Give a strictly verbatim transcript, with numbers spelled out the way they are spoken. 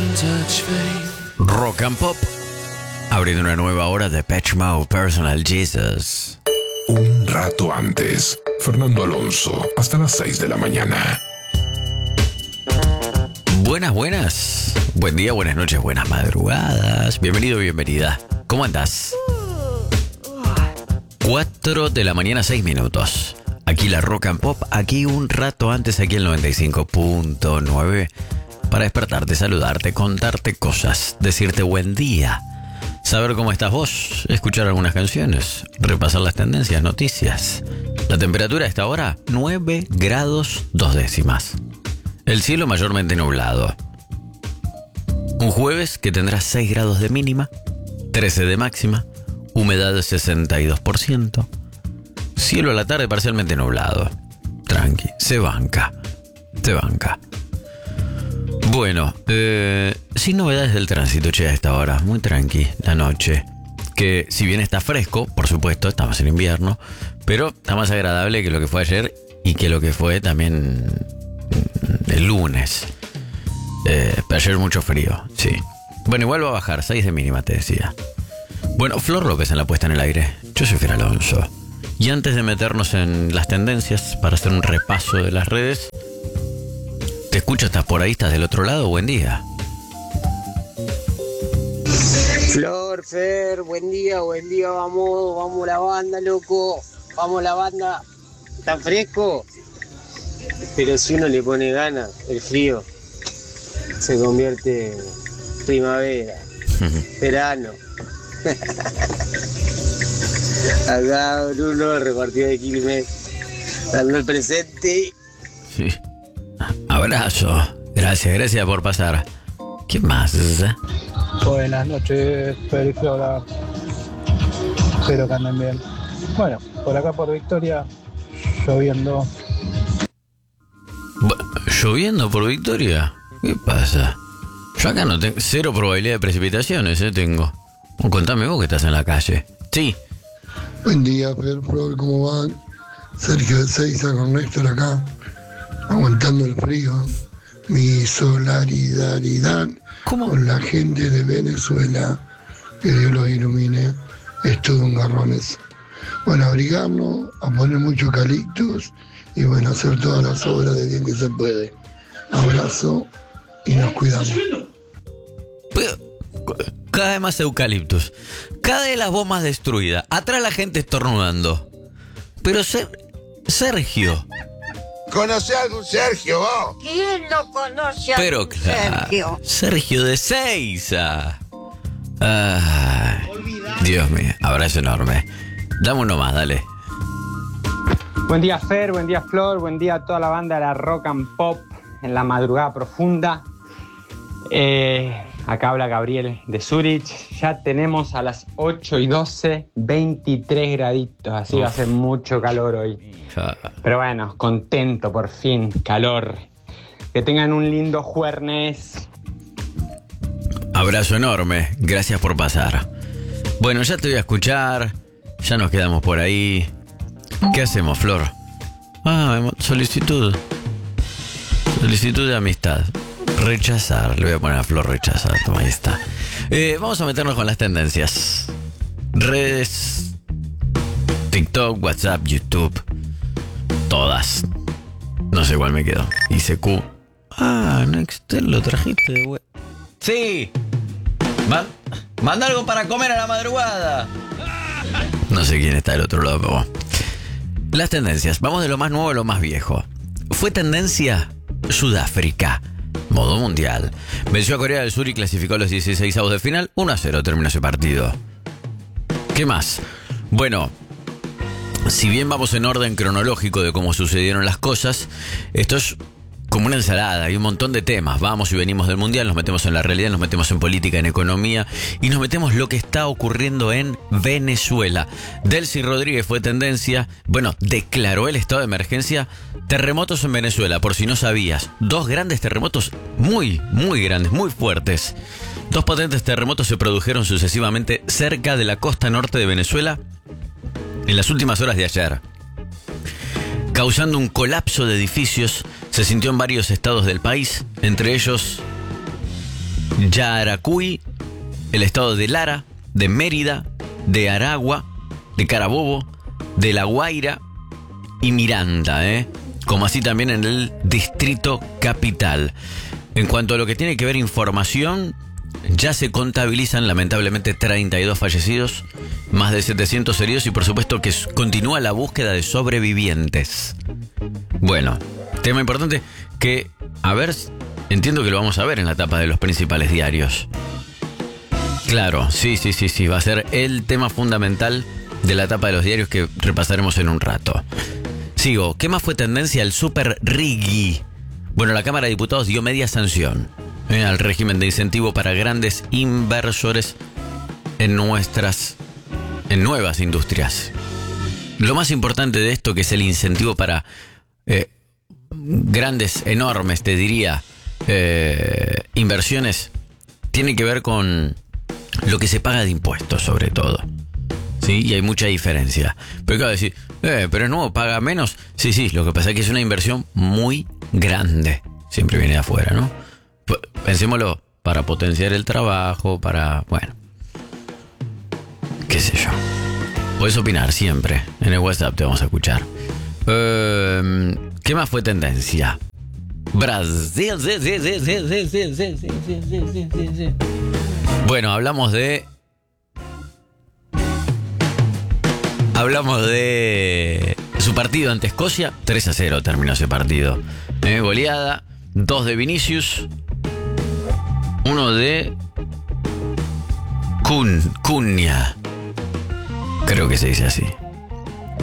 Rock and Pop, abriendo una nueva hora de Depeche Mode, Personal Jesus. Un rato antes, Fernando Alonso, hasta las seis de la mañana. Buenas, buenas. Buen día, buenas noches, buenas madrugadas. Bienvenido, bienvenida. ¿Cómo andás? cuatro de la mañana, seis minutos. Aquí la Rock and Pop, aquí un rato antes, aquí el noventa y cinco punto nueve. Para despertarte, saludarte, contarte cosas, decirte buen día, saber cómo estás vos, escuchar algunas canciones, repasar las tendencias, noticias. La temperatura a esta hora, nueve grados dos décimas. El cielo mayormente nublado. Un jueves que tendrá seis grados de mínima, trece de máxima, humedad de sesenta y dos por ciento. Cielo a la tarde parcialmente nublado. Tranqui, se banca, se banca. Bueno, eh, sin novedades del tránsito, che, a esta hora, muy tranqui, la noche. Que si bien está fresco, por supuesto, estamos en invierno, pero está más agradable que lo que fue ayer y que lo que fue también el lunes. Eh, ayer mucho frío, sí. Bueno, igual va a bajar, seis de mínima, te decía. Bueno, Flor López en la puesta en el aire, yo soy Fer Alonso. Y antes de meternos en las tendencias, para hacer un repaso de las redes... Te escucho, estás por ahí, estás del otro lado, buen día. Flor, Fer, buen día, buen día, vamos, vamos la banda, loco, vamos la banda. ¿Está fresco? Pero si uno le pone ganas, el frío se convierte en primavera, verano. Acá Bruno, repartido de Quilmes, dando el presente. Sí. Abrazo. Gracias, gracias por pasar. ¿Qué más? ¿Eh? Buenas noches, Fer y Flora. Espero que anden bien. Bueno, por acá por Victoria, lloviendo. ¿Lloviendo por Victoria? ¿Qué pasa? Yo acá no tengo cero probabilidad de precipitaciones, ¿eh? Tengo. Contame vos que estás en la calle. Sí. Buen día, Fer, Flor, ¿cómo van? Sergio de Seiza con Néstor acá, aguantando el frío. Mi solidaridad ¿Cómo? con la gente de Venezuela, que Dios los ilumine, es todo un garrón eso. Bueno, abrigarnos, a poner muchos eucaliptus y bueno, hacer todas las obras de bien que se puede. Abrazo y nos cuidamos. Cada vez más eucaliptus, cada vez las bombas destruidas, atrás la gente estornudando. Pero Ser- Sergio... ¿Conoce a algún Sergio vos? ¿Quién no conoce a Pero claro, Sergio? Sergio de Seiza. Ay, Dios mío, abrazo enorme. Dame uno más, dale. Buen día, Fer, buen día, Flor, buen día a toda la banda de la Rock and Pop en la madrugada profunda. Eh, acá habla Gabriel de Zurich. Ya tenemos a las ocho y doce, veintitrés graditos, así Uf. Va a ser mucho calor hoy. Pero bueno, contento por fin, calor. Que tengan un lindo jueves. Abrazo enorme, gracias por pasar. Bueno, ya te voy a escuchar, ya nos quedamos por ahí. ¿Qué hacemos, Flor? Ah, solicitud. Solicitud de amistad. Rechazar, le voy a poner a Flor rechazar, toma, ahí está. Eh, vamos a meternos con las tendencias. Redes, TikTok, WhatsApp, YouTube. Todas. No sé cuál me quedó. I C Q. Ah, Nextel lo trajiste de web. Sí. Man- Manda algo para comer a la madrugada. No sé quién está del otro lado, pero bueno. Las tendencias. Vamos de lo más nuevo a lo más viejo. Fue tendencia Sudáfrica. Modo mundial. Venció a Corea del Sur y clasificó a los dieciseisavos de final. uno a cero terminó ese partido. ¿Qué más? Bueno, si bien vamos en orden cronológico de cómo sucedieron las cosas, esto es como una ensalada, hay un montón de temas. Vamos y venimos del mundial, nos metemos en la realidad, nos metemos en política, en economía y nos metemos lo que está ocurriendo en Venezuela. Delcy Rodríguez fue tendencia, bueno, declaró el estado de emergencia. Terremotos en Venezuela, por si no sabías. Dos grandes terremotos muy, muy grandes, muy fuertes. Dos potentes terremotos se produjeron sucesivamente cerca de la costa norte de Venezuela en las últimas horas de ayer, causando un colapso de edificios. Se sintió en varios estados del país, entre ellos Yaracuy, el estado de Lara, de Mérida, de Aragua, de Carabobo, de La Guaira y Miranda, ¿eh? Como así también en el Distrito Capital. En cuanto a lo que tiene que ver información, ya se contabilizan lamentablemente treinta y dos fallecidos, más de setecientos heridos y por supuesto que continúa la búsqueda de sobrevivientes. Bueno, tema importante que, a ver, entiendo que lo vamos a ver en la tapa de los principales diarios. Claro, sí, sí, sí, sí, va a ser el tema fundamental de la tapa de los diarios que repasaremos en un rato. Sigo, ¿qué más fue tendencia? El Super Riggy. Bueno, la Cámara de Diputados dio media sanción eh, al régimen de incentivo para grandes inversores en nuestras, en nuevas industrias. Lo más importante de esto, que es el incentivo para eh, grandes, enormes, te diría, eh, inversiones, tiene que ver con lo que se paga de impuestos, sobre todo. Sí, y hay mucha diferencia. Pero claro, decir, eh, pero es nuevo, paga menos. Sí, sí, lo que pasa es que es una inversión muy grande. Siempre viene de afuera, ¿no? P- pensémoslo, para potenciar el trabajo, para, bueno, qué sé yo. Puedes opinar siempre. En el WhatsApp te vamos a escuchar. Eh, ¿Qué más fue tendencia? Brasil. Sí, sí, sí, sí, sí, sí, sí, sí, sí, sí, sí, sí. Bueno, hablamos de... Hablamos de su partido ante Escocia. tres a cero terminó ese partido. Eh, goleada. Dos de Vinicius. Uno de... Cun, Cunha. Creo que se dice así.